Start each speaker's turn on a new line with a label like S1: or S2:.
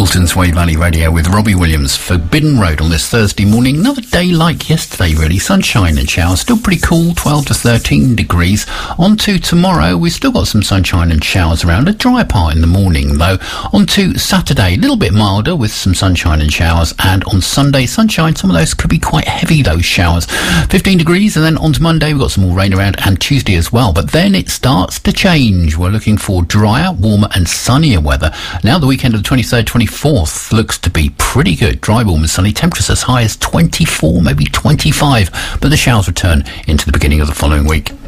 S1: Hilton Sway Valley Radio with Robbie Williams. Forbidden Road on this Thursday morning. Another day like yesterday, really. Sunshine and showers. Still pretty cool, 12 to 13 degrees. On to tomorrow, we've still got some sunshine and showers around. A dry part in the morning, though. On to Saturday, a little bit milder with some sunshine and showers. And on Sunday, sunshine. Some of those could be quite heavy, those showers. 15 degrees, and then on to Monday, we've got some more rain around, and Tuesday as well. But then it starts to change. We're looking for drier, warmer and sunnier weather. Now the weekend of the 23rd, 24th looks to be pretty good. Dry, warm and sunny. Temperatures as high as 24, maybe 25. But the showers return into the beginning of the following week.